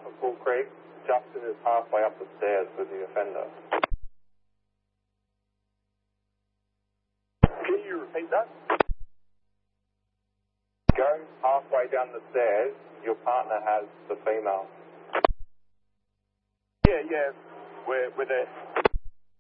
at Bull Creek. Justin is halfway up the stairs with the offender. Can you repeat that? Go halfway down the stairs. Your partner has the female. Yeah, we're there.